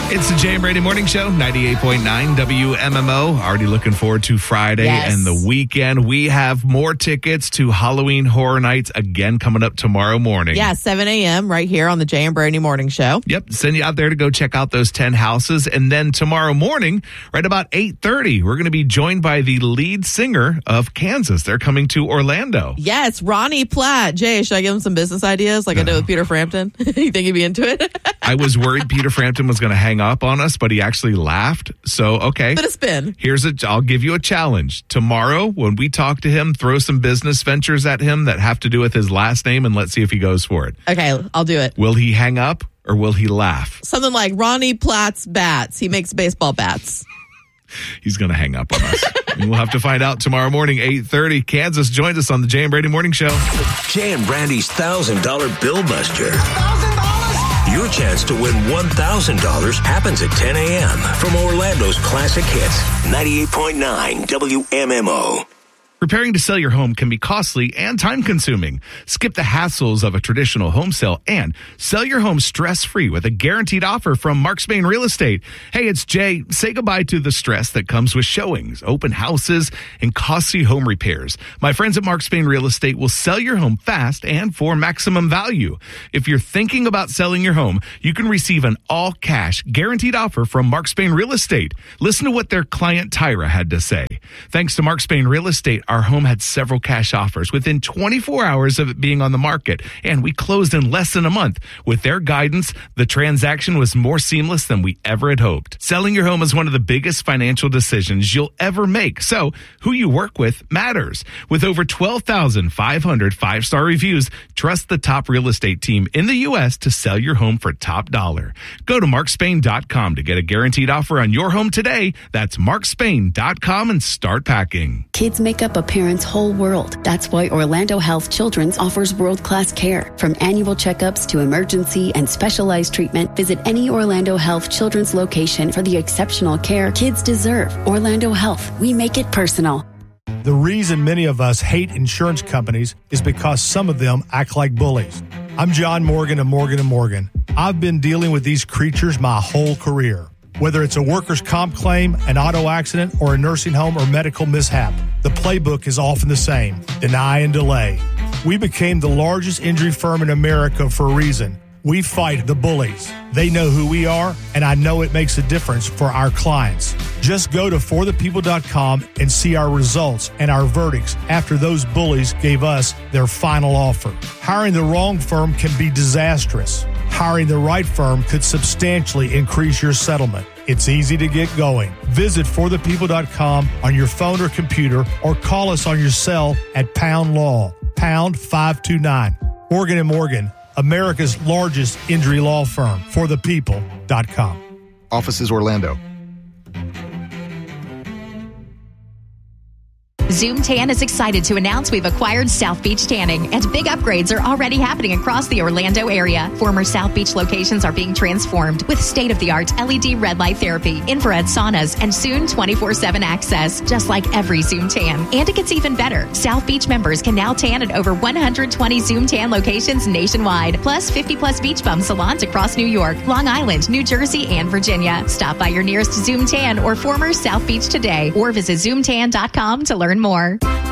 It's the Jay and Brady Morning Show, 98.9 WMMO. Already looking forward to Friday and the weekend. We have more tickets to Halloween Horror Nights again coming up tomorrow morning. Yeah, 7 a.m. right here on the Jay and Brady Morning Show. Yep, send you out there to go check out those 10 houses. And then tomorrow morning, right about 8:30, we're going to be joined by the lead singer of Kansas. They're coming to Orlando. Yes, Ronnie Platt. Jay, should I give him some business ideas like I did with Peter Frampton? You think he'd be into it? I was worried Peter Frampton was going to hang up on us, but he actually laughed. So, okay. But it's been. I'll give you a challenge. Tomorrow, when we talk to him, throw some business ventures at him that have to do with his last name, and let's see if he goes for it. Okay, I'll do it. Will he hang up or will he laugh? Something like Ronnie Platt's Bats. He makes baseball bats. He's going to hang up on us. And we'll have to find out tomorrow morning, 8:30. Kansas joins us on the Jay and Brady Morning Show. Jay and Brandy's $1,000 Bill Buster. Your chance to win $1,000 happens at 10 a.m. from Orlando's Classic Hits, 98.9 WMMO. Preparing to sell your home can be costly and time-consuming. Skip the hassles of a traditional home sale and sell your home stress-free with a guaranteed offer from Mark Spain Real Estate. Hey, it's Jay. Say goodbye to the stress that comes with showings, open houses, and costly home repairs. My friends at Mark Spain Real Estate will sell your home fast and for maximum value. If you're thinking about selling your home, you can receive an all-cash guaranteed offer from Mark Spain Real Estate. Listen to what their client Tyra had to say. Thanks to Mark Spain Real Estate, our home had several cash offers within 24 hours of it being on the market, and we closed in less than a month. With their guidance, the transaction was more seamless than we ever had hoped. Selling your home is one of the biggest financial decisions you'll ever make, so who you work with matters. With over 12,500 five-star reviews, trust the top real estate team in the U.S. to sell your home for top dollar. Go to markspain.com to get a guaranteed offer on your home today. That's markspain.com and start packing. Kids make up a parent's whole world. That's why Orlando Health Children's offers world-class care. From annual checkups to emergency and specialized treatment, visit any Orlando Health Children's location for the exceptional care kids deserve. Orlando Health, we make it personal. The reason many of us hate insurance companies is because some of them act like bullies. I'm John Morgan of Morgan & Morgan. I've been dealing with these creatures my whole career. Whether it's a workers' comp claim, an auto accident, or a nursing home or medical mishap, the playbook is often the same: deny and delay. We became the largest injury firm in America for a reason. We fight the bullies. They know who we are, and I know it makes a difference for our clients. Just go to forthepeople.com and see our results and our verdicts after those bullies gave us their final offer. Hiring the wrong firm can be disastrous. Hiring the right firm could substantially increase your settlement. It's easy to get going. Visit forthepeople.com on your phone or computer, or call us on your cell at Pound Law, pound 529. Morgan & Morgan, America's largest injury law firm. forthepeople.com. Offices Orlando. Zoom Tan is excited to announce we've acquired South Beach Tanning, and big upgrades are already happening across the Orlando area. Former South Beach locations are being transformed with state-of-the-art LED red light therapy, infrared saunas, and soon 24/7 access, just like every Zoom Tan. And it gets even better. South Beach members can now tan at over 120 Zoom Tan locations nationwide, plus 50-plus beach bum salons across New York, Long Island, New Jersey, and Virginia. Stop by your nearest Zoom Tan or former South Beach today, or visit zoomtan.com to learn more.